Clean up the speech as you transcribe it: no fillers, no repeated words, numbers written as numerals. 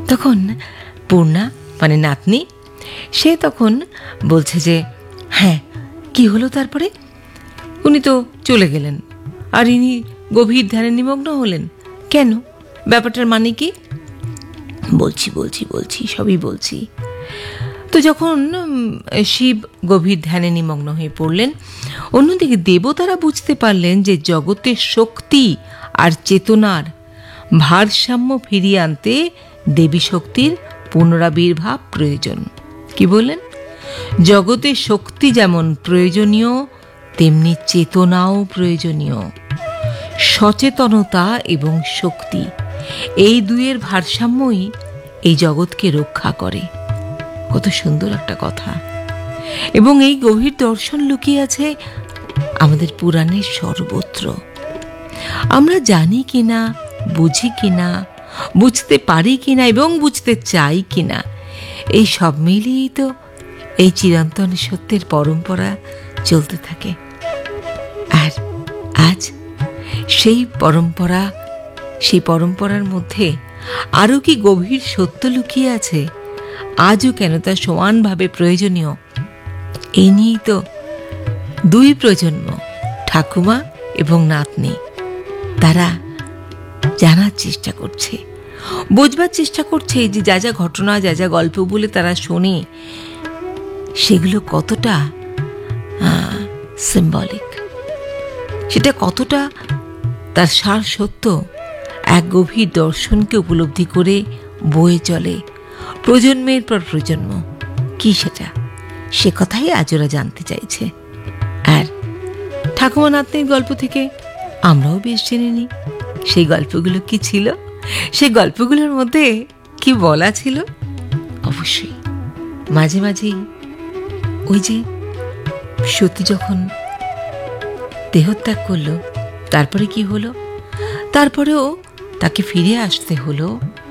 তখন পূর্ণা মানে নাতনি, সে তখন বলছে যে হ্যাঁ, কি হলো তারপরে? উনি তো চলে গেলেন, আর ইনি গভীর ধ্যানে নিমগ্ন হলেন কেন? ব্যাপারটার মানে কি? বলছি বলছি বলছি সবই বলছি। তো যখন শিব গভীর ধ্যানে নিমগ্ন হয়ে পড়লেন, অন্যদিকে দেবতারা বুঝতে পারলেন যে জগতের শক্তি আর চেতনার ভারসাম্য ফিরিয়ে আনতে দেবী শক্তির পুনরাবির্ভাব প্রয়োজন। কি বললেন? জগতের শক্তি যেমন প্রয়োজনীয়, তেমনি চেতনাও প্রয়োজনীয়। সচেতনতা এবং শক্তি, এই দুয়ের ভারসাম্যই এই জগৎকে রক্ষা করে। কত সুন্দর একটা কথা। এবং এই গভীর দর্শন লুকিয়ে আছে আমাদের পুরাণের সর্বত্র। আমরা জানি কিনা, বুঝি কিনা, বুঝতে পারি কিনা এবং বুঝতে চাই কিনা, এই সব মিলিয়েই তো এই চিরন্তন সত্যের পরম্পরা চলতে থাকে। আর আজ সেই পরম্পরার মধ্যে আরও কি গভীর সত্য লুকিয়ে আছে, আজও কেন তা সমানভাবে প্রয়োজনীয়, এই নিয়েই তো দুই প্রজন্ম, ঠাকুমা এবং নাতনি, তারা জানার চেষ্টা করছে, বোঝবার চেষ্টা করছে যে যা যা ঘটনা, যা যা গল্প বলে তারা শোনে, সেগুলো কতটা সিম্বলিক, সেটা কতটা তার সার সত্য এক গভীর দর্শনকে উপলব্ধি করে বয়ে চলে প্রজন্মের পর প্রজন্ম। কি সেটা, সে কথাই আজ ওরা জানতে চাইছে। আর ঠাকুমা নাতনির গল্প থেকে আমরাও বেশ জেনে নিই সেই গল্পগুলো কি ছিল, সেই গল্পগুলোর মধ্যে কি বলা ছিল। অবশ্যই মাঝে মাঝেই ওই যে সতী যখন দেহত্যাগ করলো, তারপরে কি হলো, তারপরেও তাকে ফিরে আসতে হলো